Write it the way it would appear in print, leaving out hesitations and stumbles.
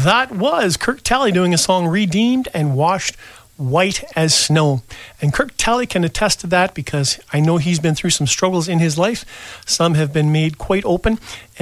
That was Kirk Talley doing a song Redeemed and Washed White as Snow. And Kirk Talley can attest to that because I know he's been through some struggles in his life. Some have been made quite open.